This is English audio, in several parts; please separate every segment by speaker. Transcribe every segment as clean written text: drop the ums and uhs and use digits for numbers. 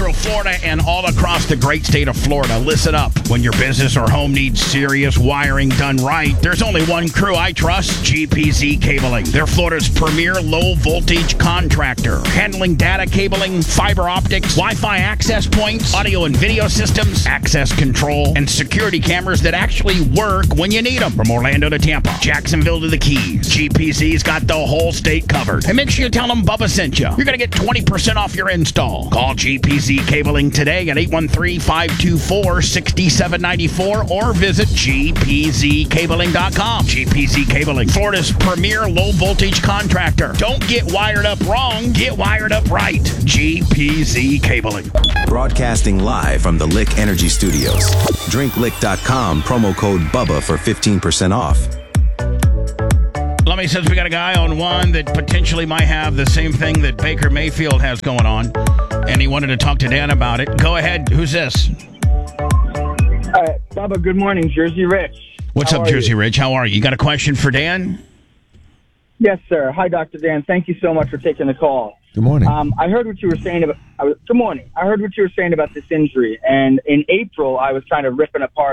Speaker 1: Central Florida and all across the great state of Florida. Listen up. When your business or home needs serious wiring done right, there's only one crew I trust, GPZ Cabling. They're Florida's premier low-voltage contractor, handling data cabling, fiber optics, Wi-Fi access points, audio and video systems, access control, and security cameras that actually work when you need them. From Orlando to Tampa, Jacksonville to the Keys, GPZ's got the whole state covered. And make sure you tell them Bubba sent you. You're going to get 20% off your install. Call GPZ Cabling today at 813-524-6794 or visit gpzcabling.com. GPZ Cabling, Florida's premier low-voltage contractor. Don't get wired up wrong. Get wired up right. GPZ Cabling.
Speaker 2: Broadcasting live from the Lick Energy Studios. DrinkLick.com, promo code BUBBA for 15% off.
Speaker 1: Lummy says we got a guy on one that potentially might have the same thing that Baker Mayfield has going on, and he wanted to talk to Dan about it. Go ahead. Who's this?
Speaker 3: Bubba, good morning. Jersey Rich.
Speaker 1: What's up, Jersey Rich? How are you? You got a question for Dan?
Speaker 3: Yes, sir. Hi, Dr. Dan. Thank you so much for taking the call.
Speaker 4: Good morning.
Speaker 3: I heard what you were saying about. Good morning. I heard what you were saying about this injury, and in April, I was kind of ripping apart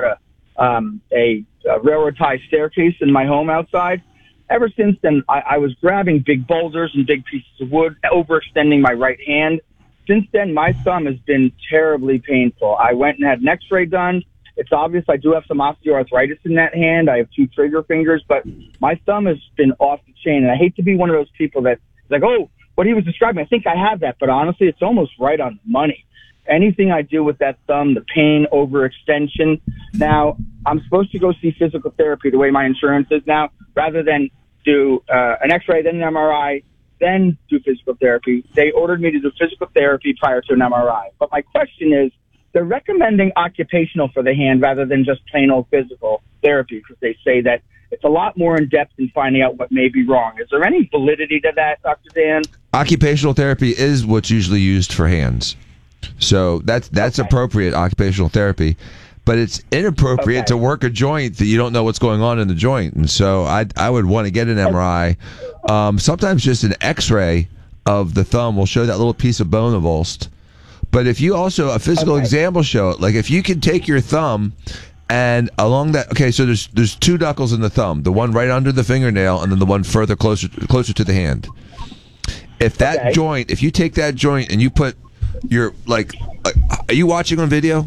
Speaker 3: a railroad tie staircase in my home outside. Ever since then, I was grabbing big boulders and big pieces of wood, overextending my right hand. Since then, my thumb has been terribly painful. I went and had an x-ray done. It's obvious I do have some osteoarthritis in that hand. I have 2 trigger fingers, but my thumb has been off the chain. And I hate to be one of those people that's like, oh, what he was describing, I think I have that. But honestly, it's almost right on the money. Anything I do with that thumb, the pain, overextension. Now, I'm supposed to go see physical therapy the way my insurance is now, rather than do an x-ray, then an MRI, then do physical therapy. They ordered me to do physical therapy prior to an MRI. But my question is, they're recommending occupational for the hand rather than just plain old physical therapy because they say that it's a lot more in-depth in finding out what may be wrong. Is there any validity to that, Dr. Dan?
Speaker 4: Occupational therapy is what's usually used for hands. So that's okay. Appropriate occupational therapy. But it's inappropriate to work a joint that you don't know what's going on in the joint. And so I would want to get an MRI. Sometimes just an x-ray of the thumb will show that little piece of bone avulsed. But if you also, a physical exam will show it. Like if you can take your thumb and along that, okay, so there's 2 knuckles in the thumb, the one right under the fingernail and then the one further closer to the hand. If that joint, if you take that joint and you put your, are you watching on video?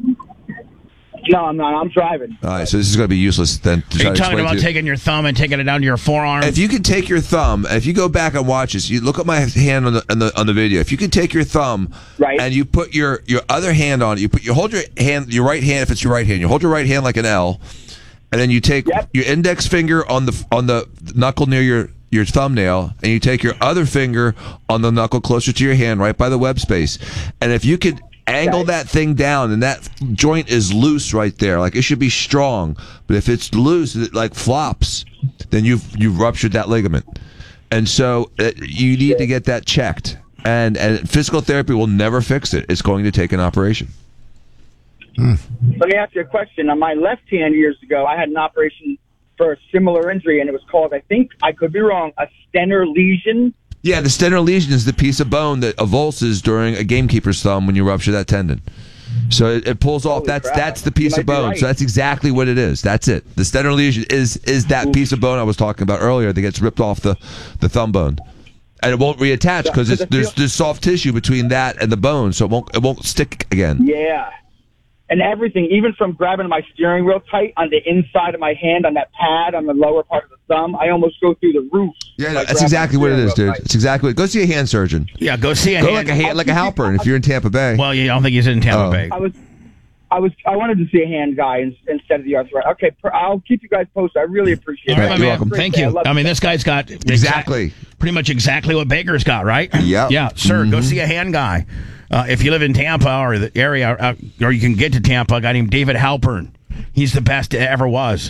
Speaker 3: No, I'm not. I'm driving.
Speaker 4: All right, so this is going to be useless then.
Speaker 1: Are you talking about taking your thumb and taking it down to your forearm?
Speaker 4: If you can take your thumb, if you go back and watch this, you look at my hand on the video. If you can take your thumb and you put your other hand on it, you hold your right hand if it's your right hand. You hold your right hand like an L, and then you take your index finger on the knuckle near your thumbnail, and you take your other finger on the knuckle closer to your hand, right by the web space. And if you could angle that thing down and that joint is loose right there, like it should be strong, but if it's loose, it like flops, then you've ruptured that ligament. And so you need to get that checked, and physical therapy will never fix it. It's going to take an operation.
Speaker 3: Let me ask you a question. On my left hand years ago, I had an operation for a similar injury, and it was called, I think, I could be wrong, a Stenner lesion.
Speaker 4: Yeah, the Stenner lesion is the piece of bone that avulses during a gamekeeper's thumb when you rupture that tendon. So it pulls off. That's the piece of bone. Right. So that's exactly what it is. That's it. The Stenner lesion is that piece of bone I was talking about earlier that gets ripped off the thumb bone, and it won't reattach because there's soft tissue between that and the bone, so it won't stick again.
Speaker 3: Yeah. And everything, even from grabbing my steering wheel tight on the inside of my hand, on that pad, on the lower part of the thumb, I almost go through the roof.
Speaker 4: Yeah, that's exactly what it is, dude. It's exactly what. Go see a hand surgeon.
Speaker 1: Yeah, go see a hand.
Speaker 4: like a Halpern if you're in Tampa Bay.
Speaker 1: Well, I don't think he's in Tampa Bay.
Speaker 3: I wanted to see a hand guy instead of the arthritis. Okay, I'll keep you guys posted. I really appreciate it.
Speaker 1: All right, you're welcome. Thank you. I mean, this guy's got pretty much exactly what Baker's got, right?
Speaker 4: Yeah.
Speaker 1: Yeah, sir. Mm-hmm. Go see a hand guy. If you live in Tampa or the area, or you can get to Tampa, a guy named David Halpern. He's the best it ever was.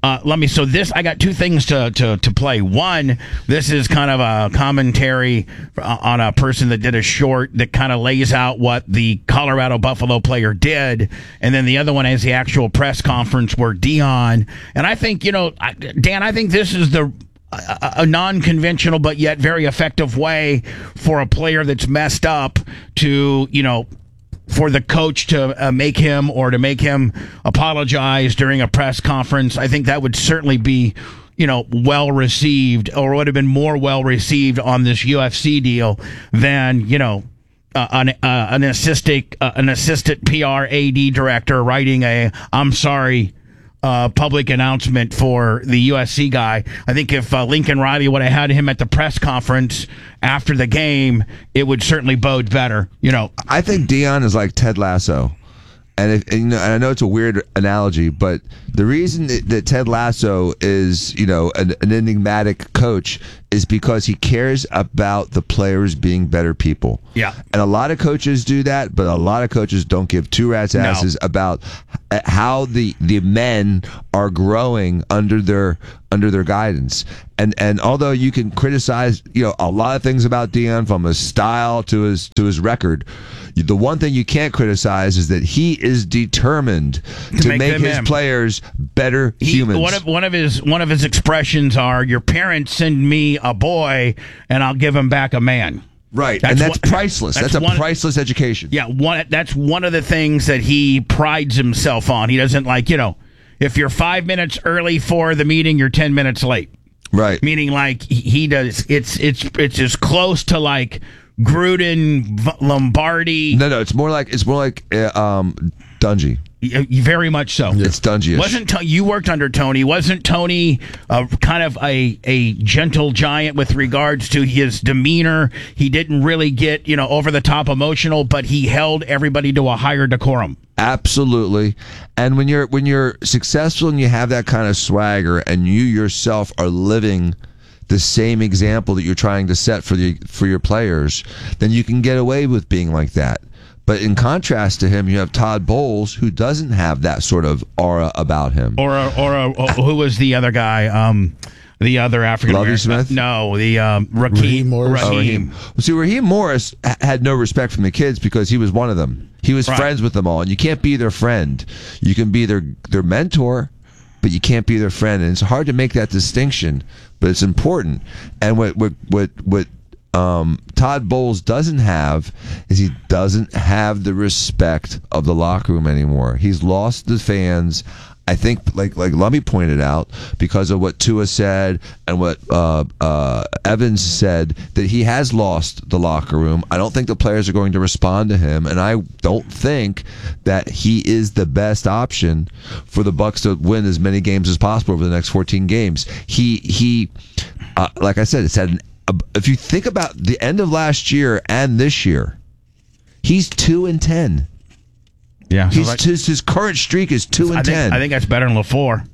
Speaker 1: I got 2 things to play. One, this is kind of a commentary on a person that did a short that kind of lays out what the Colorado Buffalo player did. And then the other one is the actual press conference where Deion, and I think, Dan, I think this is a non-conventional but yet very effective way for a player that's messed up to, for the coach to make him apologize during a press conference. I think that would certainly be, well received, or would have been more well received on this UFC deal than, an assistant PR AD director writing I'm sorry public announcement for the USC guy. I think if Lincoln Riley would have had him at the press conference after the game, it would certainly bode better.
Speaker 4: I think Deion is like Ted Lasso. And I know it's a weird analogy, but the reason that Ted Lasso is, an enigmatic coach is because he cares about the players being better people.
Speaker 1: Yeah.
Speaker 4: And a lot of coaches do that, but a lot of coaches don't give two rat's asses about how the men are growing under their guidance. And although you can criticize, a lot of things about Deion, from his style to his record, the one thing you can't criticize is that he is determined to make his players better humans.
Speaker 1: One of his expressions are, "Your parents send me a boy, and I'll give him back a man."
Speaker 4: Right, that's priceless. That's a priceless education.
Speaker 1: Yeah, that's one of the things that he prides himself on. He doesn't if you're 5 minutes early for the meeting, you're 10 minutes late.
Speaker 4: Right,
Speaker 1: meaning he does. It's as close to Gruden, Lombardi.
Speaker 4: No, it's more like Dungy.
Speaker 1: Very much so.
Speaker 4: It's Dungy-ish.
Speaker 1: You worked under Tony? Wasn't Tony kind of a gentle giant with regards to his demeanor? He didn't really get over the top emotional, but he held everybody to a higher decorum.
Speaker 4: Absolutely. And when you're successful and you have that kind of swagger, and you yourself are living the same example that you're trying to set for your players, then you can get away with being like that. But in contrast to him, you have Todd Bowles, who doesn't have that sort of aura about him.
Speaker 1: Or who was the other guy? The other African American.
Speaker 4: Lovie Smith?
Speaker 1: No, the Raheem Morris.
Speaker 4: Raheem. Well, see, Raheem Morris had no respect from the kids because he was one of them. He was friends with them all, and you can't be their friend. You can be their mentor, but you can't be their friend, and it's hard to make that distinction, but it's important. And what Todd Bowles doesn't have is he doesn't have the respect of the locker room anymore. He's lost the fans. I think, like Lummy pointed out, because of what Tua said and what Evans said, that he has lost the locker room. I don't think the players are going to respond to him, and I don't think that he is the best option for the Bucs to win as many games as possible over the next 14 games. He like I said, it's had if you think about the end of last year and this year, he's 2-10.
Speaker 1: Yeah,
Speaker 4: his current streak is 2-10.
Speaker 1: I think that's better than LaFleur.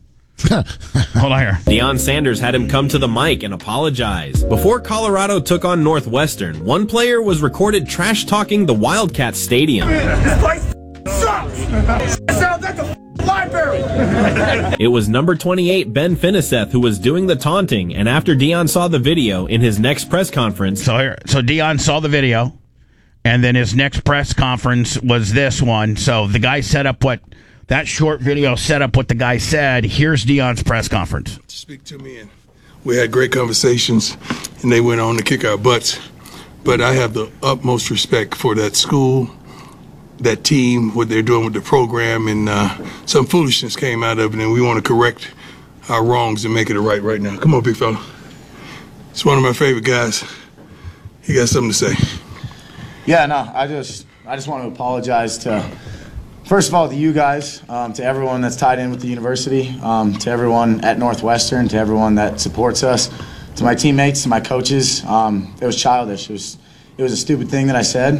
Speaker 1: Hold on here.
Speaker 5: Deion Sanders had him come to the mic and apologize. Before Colorado took on Northwestern, one player was recorded trash-talking the Wildcat Stadium.
Speaker 6: This place sucks! It sounds like the library!
Speaker 5: It was number 28, Ben Finiseth, who was doing the taunting, and after Deion saw the video in his next press conference...
Speaker 1: So Deion saw the video, and then his next press conference was this one. So the guy set up that short video set up what the guy said. Here's Deion's press conference.
Speaker 7: Speak to me, and we had great conversations, and they went on to kick our butts. But I have the utmost respect for that school, that team, what they're doing with the program, and some foolishness came out of it, and we want to correct our wrongs and make it right now. Come on, big fella. It's one of my favorite guys. He got something to say.
Speaker 8: Yeah, no, I just want to apologize to, first of all, to you guys, to everyone that's tied in with the university, to everyone at Northwestern, to everyone that supports us, to my teammates, to my coaches. It was childish. It was a stupid thing that I said.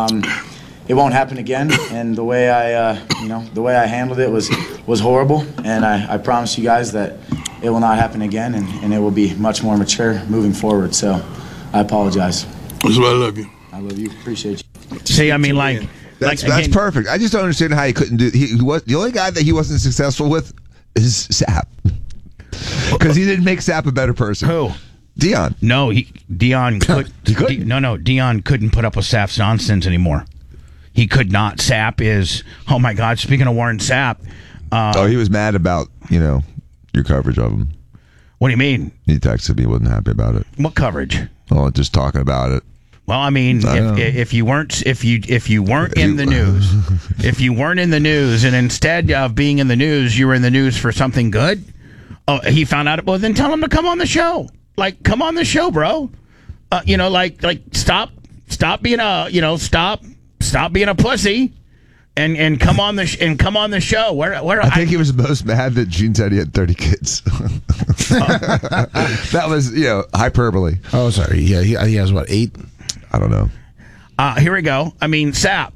Speaker 8: It won't happen again, and the way I handled it was horrible. And I promise you guys that it will not happen again, and it will be much more mature moving forward. So, I apologize.
Speaker 7: That's why I love you.
Speaker 8: I love you. Appreciate you.
Speaker 1: See, I mean,
Speaker 4: that's perfect. I just don't understand how he couldn't do. He was the only guy that he wasn't successful with is Sapp, because he didn't make Sapp a better person.
Speaker 1: Who?
Speaker 4: Deion.
Speaker 1: No, Deion could. Deion couldn't put up with Sapp's nonsense anymore. He could not. Sapp is. Oh my God! Speaking of Warren Sapp.
Speaker 4: He was mad about your coverage of him.
Speaker 1: What do you mean?
Speaker 4: He texted me, wasn't happy about it.
Speaker 1: What coverage?
Speaker 4: Oh, just talking about it.
Speaker 1: Well, I mean, if you weren't in the news, if you weren't in the news, and instead of being in the news, you were in the news for something good. Oh, he found out. Well, then tell him to come on the show. Like, come on the show, bro. Stop being a pussy. And come on the show. Where
Speaker 4: I think he was most mad that Gene said he had 30 kids. That was hyperbole.
Speaker 9: Oh, sorry. Yeah, he has what, 8?
Speaker 4: I don't know.
Speaker 1: Here we go. I mean, Sap.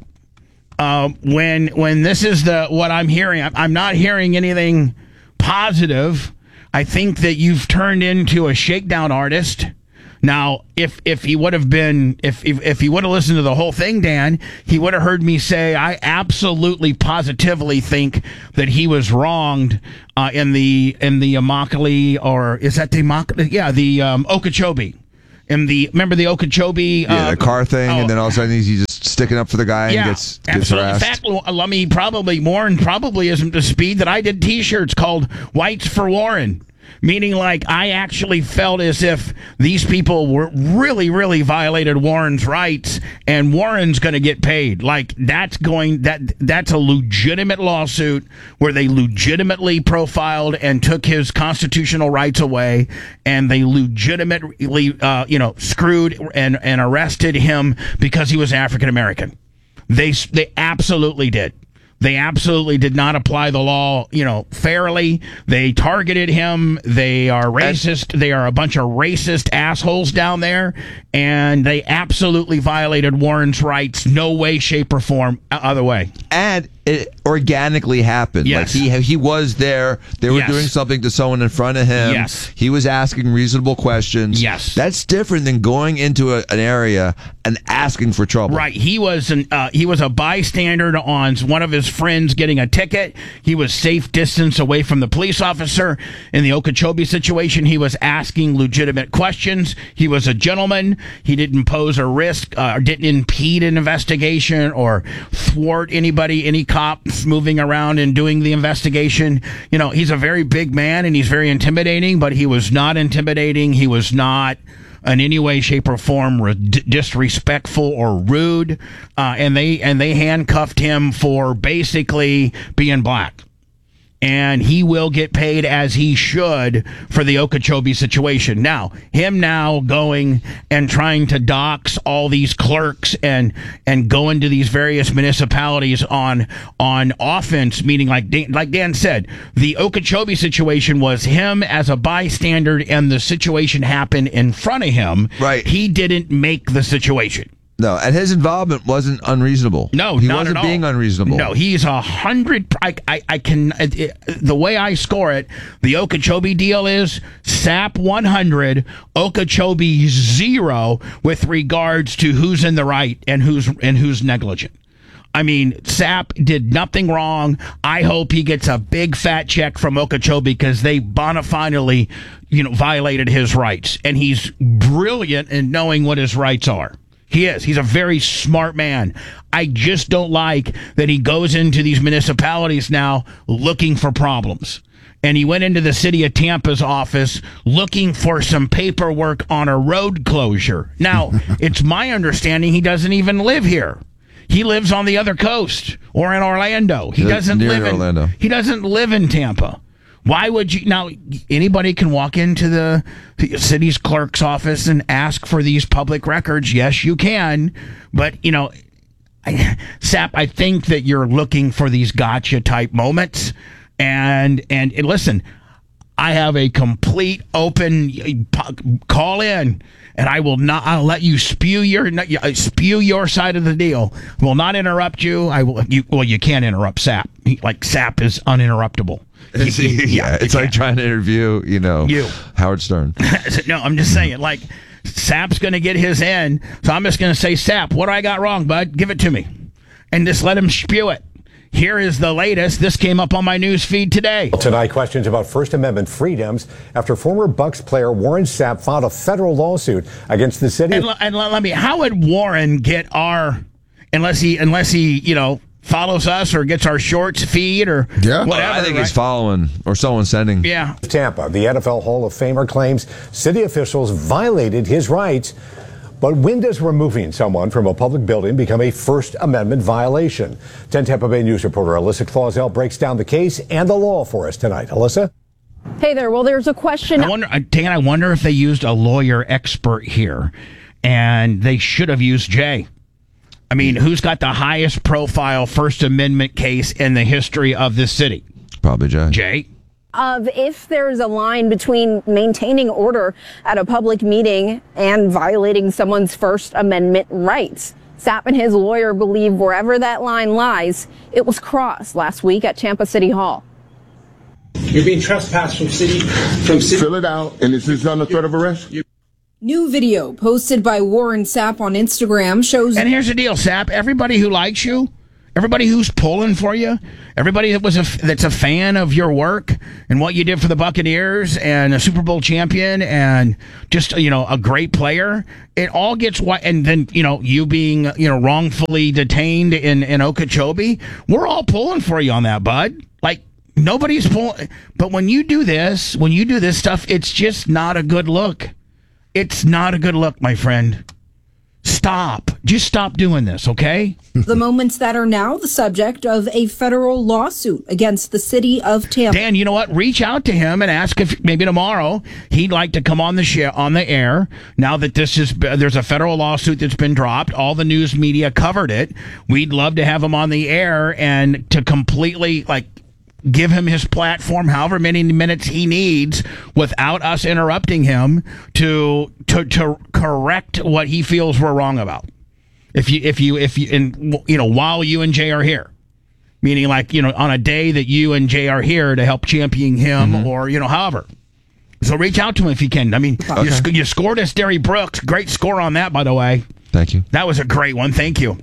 Speaker 1: When this is what I'm hearing, I'm not hearing anything positive. I think that you've turned into a shakedown artist. Now, if he would have been, if he would have listened to the whole thing, Dan, he would have heard me say, I absolutely positively think that he was wronged in the Immokalee, or is that the Immokalee? Yeah, the Okeechobee. Remember the Okeechobee?
Speaker 4: The car thing, and then all of a sudden he's just sticking up for the guy and gets harassed.
Speaker 1: In fact, Warren probably isn't the speed that I did T-shirts called Whites for Warren. Meaning, like, I actually felt as if these people were really, really violated Warren's rights, and Warren's going to get paid. Like, that's a legitimate lawsuit where they legitimately profiled and took his constitutional rights away, and they legitimately, screwed and arrested him because he was African American. They absolutely did. They absolutely did not apply the law, fairly. They targeted him. They are racist. They are a bunch of racist assholes down there, and they absolutely violated Warren's rights. No way, shape, or form other way.
Speaker 4: And it organically happened.
Speaker 1: Yes.
Speaker 4: Like he was there. They were doing something to someone in front of him.
Speaker 1: Yes.
Speaker 4: He was asking reasonable questions.
Speaker 1: Yes.
Speaker 4: That's different than going into an area and asking for trouble.
Speaker 1: Right. He was a bystander on one of his friends getting a ticket. He was safe distance away from the police officer. In the Okeechobee situation, he was asking legitimate questions. He was a gentleman. He didn't pose a risk, or didn't impede an investigation or thwart any cops moving around and doing the investigation. He's a very big man and he's very intimidating, but he was not intimidating. He was not in any way, shape, or form disrespectful or rude. And they handcuffed him for basically being black. And he will get paid as he should for the Okeechobee situation. Now, him going and trying to dox all these clerks and go into these various municipalities on offense, meaning like Dan said, the Okeechobee situation was him as a bystander, and the situation happened in front of him.
Speaker 4: Right.
Speaker 1: He didn't make the situation.
Speaker 4: No, and his involvement wasn't unreasonable.
Speaker 1: No,
Speaker 4: he
Speaker 1: not
Speaker 4: wasn't
Speaker 1: at all.
Speaker 4: being unreasonable.
Speaker 1: No, he's 100. The way I score it, the Okeechobee deal is SAP 100, Okeechobee 0 with regards to who's in the right and who's negligent. I mean, SAP did nothing wrong. I hope he gets a big fat check from Okeechobee because they bona fidely, violated his rights, and he's brilliant in knowing what his rights are. He is. He's a very smart man. I just don't like that he goes into these municipalities now looking for problems. And he went into the city of Tampa's office looking for some paperwork on a road closure. Now, it's my understanding he doesn't even live here. He lives on the other coast or in Orlando. He doesn't live in Tampa. Why would you? Now, anybody can walk into the city's clerk's office and ask for these public records. Yes, you can. But, Sap, I think that you're looking for these gotcha type moments. And listen, I have a complete open call in, and I'll let you spew your side of the deal. Will not interrupt you. You can't interrupt Sap. Sap is uninterruptible.
Speaker 4: It's like trying to interview, Howard Stern.
Speaker 1: No, I'm just saying, Sap's going to get his end, so I'm just going to say, Sap, what I got wrong, bud? Give it to me. And just let him spew it. Here is the latest. This came up on my news feed today.
Speaker 10: Tonight, questions about First Amendment freedoms after former Bucks player Warren Sapp filed a federal lawsuit against the city.
Speaker 1: And let me, how would Warren get unless he follows us or gets our shorts feed or whatever.
Speaker 4: I think he's following or someone sending.
Speaker 1: Yeah.
Speaker 10: Tampa, the NFL Hall of Famer claims city officials violated his rights But when does removing someone from a public building become a First Amendment violation? 10 Tampa Bay News reporter Alyssa Clausell breaks down the case and the law for us tonight. Alyssa?
Speaker 11: Hey there. Well, there's a question.
Speaker 1: I wonder if they used a lawyer expert here, and they should have used Jay. I mean, who's got the highest profile First Amendment case in the history of this city?
Speaker 4: Probably Jay.
Speaker 1: Jay?
Speaker 11: Of if there's a line between maintaining order at a public meeting and violating someone's First Amendment rights. Sapp and his lawyer believe wherever that line lies, it was crossed last week at Tampa City Hall.
Speaker 12: You're being trespassed from city.
Speaker 13: Fill it out, and is this under threat of arrest?
Speaker 14: New video posted by Warren Sapp on Instagram shows.
Speaker 1: And here's the deal, Sapp. Everybody who likes you, everybody who's pulling for you, everybody that's a fan of your work and what you did for the Buccaneers and a Super Bowl champion and just, a great player, it all gets and then, you being, wrongfully detained in Okeechobee, we're all pulling for you on that, bud. Like, nobody's pulling. But when you do this stuff, it's just not a good look. It's not a good look, my friend. Stop. Just stop doing this, okay?
Speaker 14: The moments that are now the subject of a federal lawsuit against the city of Tampa.
Speaker 1: Dan, you know what? Reach out to him and ask if maybe tomorrow he'd like to come on the air. Now that there's a federal lawsuit that's been dropped, all the news media covered it. We'd love to have him on the air and to completely give him his platform, however many minutes he needs, without us interrupting him to correct what he feels we're wrong about. If you while you and Jay are here, meaning on a day that you and Jay are here to help champion him, or however. So reach out to him if you can. I mean, you scored us, Derry Brooks. Great score on that, by the way.
Speaker 4: Thank you.
Speaker 1: That was a great one. Thank you.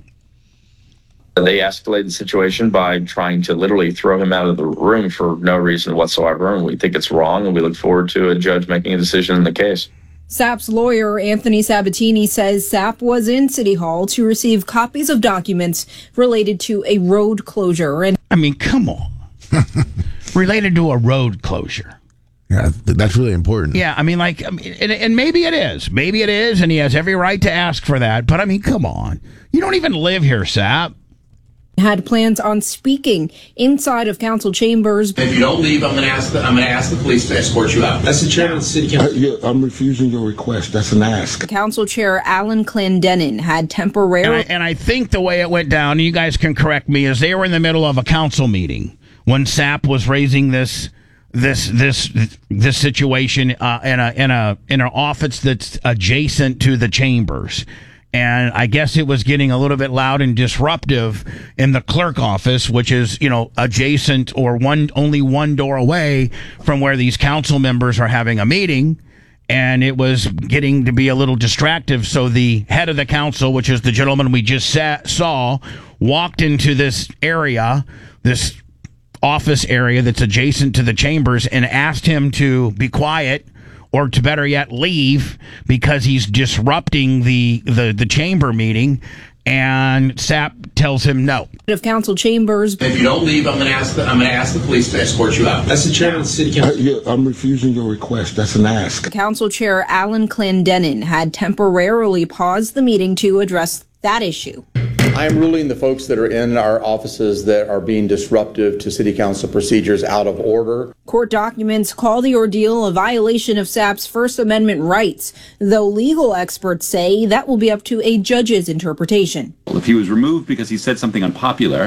Speaker 15: They escalated the situation by trying to literally throw him out of the room for no reason whatsoever, and we think it's wrong, and we look forward to a judge making a decision in the case.
Speaker 14: Sapp's lawyer, Anthony Sabatini, says Sapp was in City Hall to receive copies of documents related to a road closure. And
Speaker 1: I mean, come on. Related to a road closure.
Speaker 9: Yeah, that's really important.
Speaker 1: Yeah, I mean, and maybe it is. Maybe it is, and he has every right to ask for that. But, I mean, come on. You don't even live here, Sapp.
Speaker 14: Had plans on speaking inside of council chambers.
Speaker 12: If you don't leave, I'm going to ask the police to escort you out. That's the chairman of the city council.
Speaker 13: I'm refusing your request. That's an ask.
Speaker 14: Council chair Alan Clendenin had temporarily.
Speaker 1: And I think the way it went down, and you guys can correct me, is they were in the middle of a council meeting when Sapp was raising this situation in an office that's adjacent to the chambers. And I guess it was getting a little bit loud and disruptive in the clerk office, which is, adjacent or only one door away from where these council members are having a meeting. And it was getting to be a little distractive. So the head of the council, which is the gentleman we just saw, walked into this area, this office area that's adjacent to the chambers, and asked him to be quiet, or to better yet, leave, because he's disrupting the chamber meeting. And Sapp tells him no.
Speaker 14: Of council chambers.
Speaker 12: If you don't leave, I'm going to ask the police to escort you out. That's the chairman of the city council.
Speaker 13: I'm refusing your request. That's an ask.
Speaker 14: Council chair Alan Clendenin had temporarily paused the meeting to address that issue.
Speaker 16: I am ruling the folks that are in our offices that are being disruptive to city council procedures out of order.
Speaker 14: Court documents call the ordeal a violation of Sapp's First Amendment rights, though legal experts say that will be up to a judge's interpretation.
Speaker 17: If he was removed because he said something unpopular,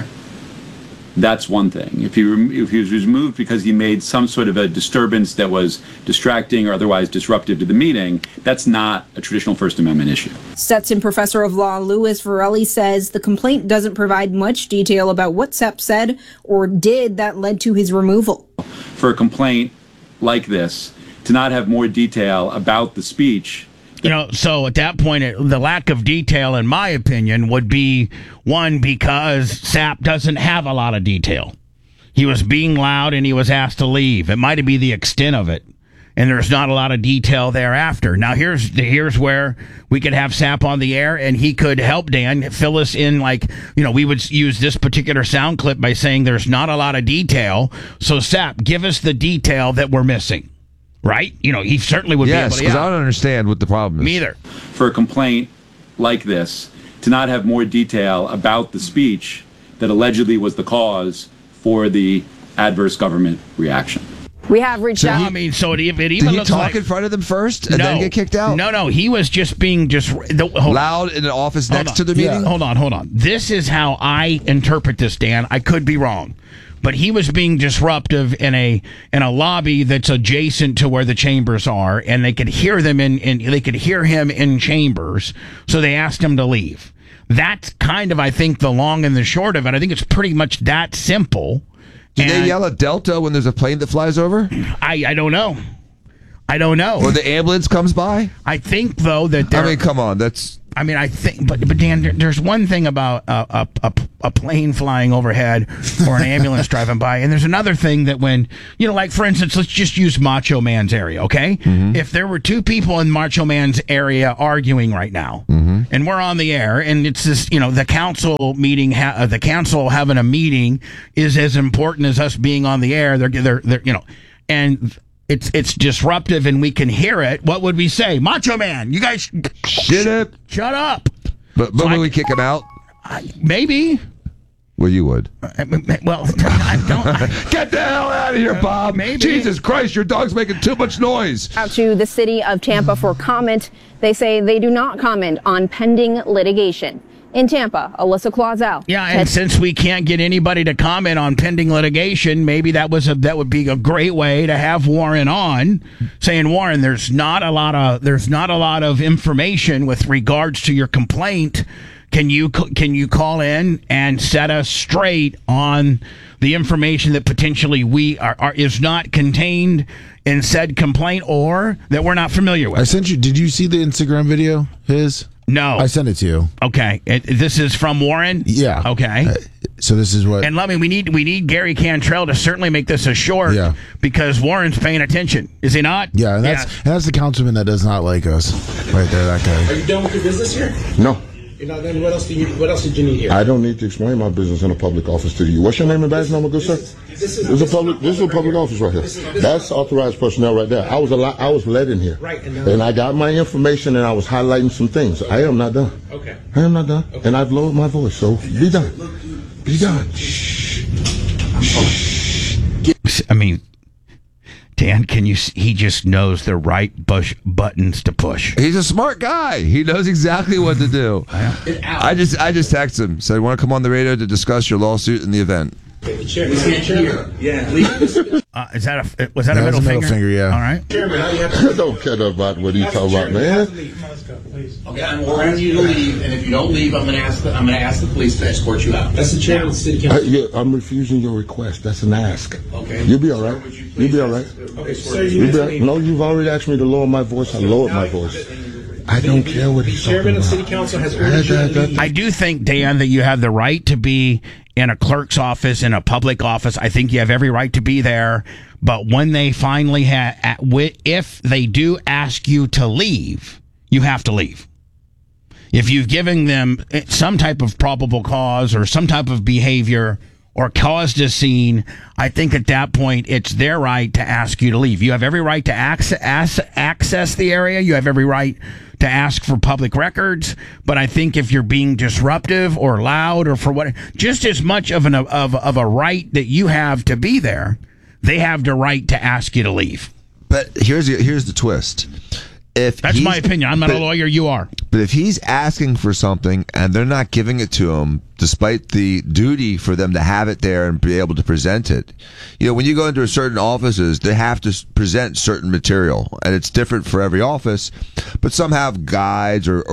Speaker 17: that's one thing. If he was removed because he made some sort of a disturbance that was distracting or otherwise disruptive to the meeting, that's not a traditional First Amendment issue.
Speaker 14: Stetson professor of law Louis Varelli says the complaint doesn't provide much detail about what Sapp said or did that led to his removal.
Speaker 17: For a complaint like this, to not have more detail about the speech.
Speaker 1: So at that point, the lack of detail, in my opinion, would be one, because Sapp doesn't have a lot of detail. He was being loud and he was asked to leave. It might be the extent of it. And there's not a lot of detail thereafter. Now, here's where we could have Sapp on the air and he could help Dan fill us in. We would use this particular sound clip by saying there's not a lot of detail. So Sapp, give us the detail that we're missing. Right? He certainly would be able to.
Speaker 4: Yes, because I don't understand what the problem is.
Speaker 1: Me either.
Speaker 17: For a complaint like this to not have more detail about the speech that allegedly was the cause for the adverse government reaction.
Speaker 11: We have reached out.
Speaker 1: I mean, so it even
Speaker 4: Did he
Speaker 1: looks
Speaker 4: talk
Speaker 1: like
Speaker 4: in front of them first and then get kicked out?
Speaker 1: No, he was just being
Speaker 4: loud in the office next to the meeting.
Speaker 1: Hold on. This is how I interpret this, Dan. I could be wrong, but he was being disruptive in a lobby that's adjacent to where the chambers are, and they could hear them they could hear him in chambers, so they asked him to leave. That's kind of, I think, the long and the short of it. I think it's pretty much that simple.
Speaker 4: Do they yell at Delta when there's a plane that flies over?
Speaker 1: I don't know.
Speaker 4: Or the ambulance comes by?
Speaker 1: I think, though, that
Speaker 4: I mean, come on.
Speaker 1: I think, but Dan, there's one thing about a plane flying overhead or an ambulance driving by, and there's another thing that when, like, for instance, let's just use Macho Man's area, okay? Mm-hmm. If there were two people in Macho Man's area arguing right now, and we're on the air, and it's this, the council meeting, the council having a meeting is as important as us being on the air. They're and it's disruptive and we can hear it. What would we say? Macho Man, you guys shut up.
Speaker 4: But would we kick him out?
Speaker 1: Maybe.
Speaker 4: Well, you would.
Speaker 1: Well, I don't.
Speaker 4: Get the hell out of here, Bob.
Speaker 1: Maybe.
Speaker 4: Jesus Christ, your dog's making too much noise.
Speaker 11: Out to the city of Tampa for comment. They say they do not comment on pending litigation. In Tampa, Alyssa Clausell.
Speaker 1: Yeah, and since we can't get anybody to comment on pending litigation, maybe that would be a great way to have Warren on, saying, Warren, there's not a lot of information with regards to your complaint. Can you call in and set us straight on the information that potentially is not contained in said complaint or that we're not familiar with?
Speaker 9: I sent you. Did you see the Instagram video?
Speaker 1: No.
Speaker 9: I sent it to you.
Speaker 1: Okay. This is from Warren?
Speaker 9: Yeah.
Speaker 1: Okay.
Speaker 9: So this is what...
Speaker 1: And we need Gary Cantrell to certainly make this a short because Warren's paying attention. Is he not?
Speaker 9: Yeah, and that's the councilman that does not like us. Right there, that guy.
Speaker 12: Are you done with your business here?
Speaker 13: No.
Speaker 12: You're not done. What else did you need here?
Speaker 13: I don't need to explain my business in a public office to you. What's your name and badge number, good sir? This is a public office right here. That's authorized personnel right there. I was led in here.
Speaker 12: Right.
Speaker 13: And I got my information and I was highlighting some things. I am not done.
Speaker 12: Okay.
Speaker 13: I am not done. Okay. And I've lowered my voice, so be done. Be done.
Speaker 1: I mean, Dan, he just knows the right buttons to push.
Speaker 4: He's a smart guy. He knows exactly what to do. I just texted him, said, want to come on the radio to discuss your lawsuit in the event.
Speaker 12: Was that
Speaker 1: a middle finger?
Speaker 9: Yeah.
Speaker 1: All right.
Speaker 12: Chairman,
Speaker 13: I don't care about what he's talking about, man.
Speaker 12: Okay, I'm ordering you to leave, and if you don't leave, I'm going to ask the police to escort you out. That's the chairman of the city council.
Speaker 13: I'm refusing your request. That's an ask.
Speaker 12: Okay.
Speaker 13: You'll be all right. You'll be all right.
Speaker 12: Okay, sir,
Speaker 13: No, you've already asked me to lower my voice. I lowered my voice. I don't care what he's talking about.
Speaker 12: Chairman of city council has ordered you to leave.
Speaker 1: I do think, Dan, that you have the right to be in a clerk's office, in a public office. I think you have every right to be there. But when they finally if they do ask you to leave, you have to leave. If you've given them some type of probable cause or some type of behavior or caused a scene, I think at that point it's their right to ask you to leave. You have every right to access the area. You have every right to ask for public records. But I think if you're being disruptive or loud or for what, just as much of a right that you have to be there, they have the right to ask you to leave.
Speaker 4: But here's the twist.
Speaker 1: That's my opinion. I'm not a lawyer. You are.
Speaker 4: But if he's asking for something and they're not giving it to him, despite the duty for them to have it there and be able to present it, when you go into certain offices, they have to present certain material, and it's different for every office. But some have guides or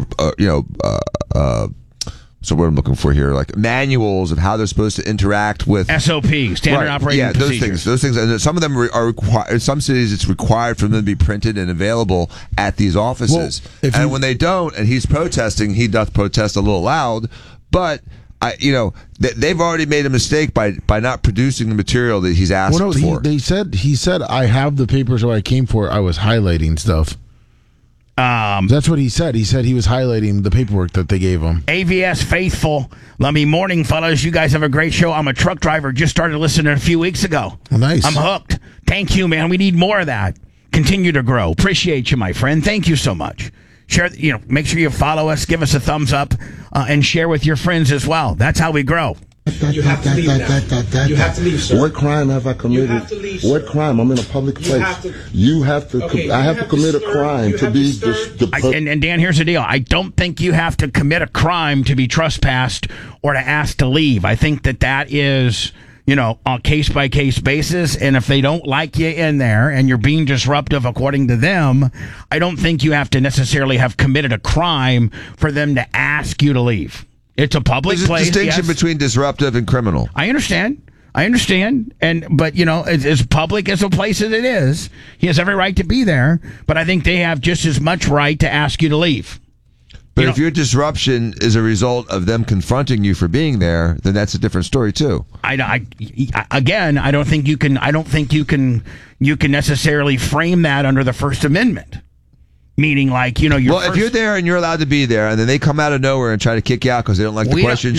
Speaker 4: so what I'm looking for here, like manuals of how they're supposed to interact with
Speaker 1: SOP, standard operating procedures.
Speaker 4: Those things, and some of them are required. In some cities, it's required for them to be printed and available at these offices. Well, when they don't, and he's protesting, he doth protest a little loud, but they've already made a mistake by not producing the material that he's asked for.
Speaker 9: He said, I have the papers where I came for. I was highlighting stuff. That's what he said. He said he was highlighting the paperwork that they gave him.
Speaker 1: AVS faithful. Morning, fellas. You guys have a great show. I'm a truck driver. Just started listening a few weeks ago.
Speaker 9: Well, nice.
Speaker 1: I'm hooked. Thank you, man. We need more of that. Continue to grow. Appreciate you, my friend. Thank you so much. Share, make sure you follow us, give us a thumbs up, and share with your friends as well. That's how we grow.
Speaker 13: You have to leave now. You have to leave, sir. What crime have I committed? You have to leave, sir. What crime? I'm in a public place. You have to. I have to commit a crime to be
Speaker 1: and Dan, here's the deal. I don't think you have to commit a crime to be trespassed or to ask to leave. I think that is, on a case-by-case basis, and if they don't like you in there and you're being disruptive according to them, I don't think you have to necessarily have committed a crime for them to ask you to leave. It's a public place.
Speaker 4: There's a distinction between disruptive and criminal.
Speaker 1: I understand. But as public as a place as it is, he has every right to be there, but I think they have just as much right to ask you to leave.
Speaker 4: But if your disruption is a result of them confronting you for being there, then that's a different story too.
Speaker 1: I don't think you can necessarily frame that under the First Amendment. Meaning, if you're there
Speaker 4: and you're allowed to be there, and then they come out of nowhere and try to kick you out because they don't like the questions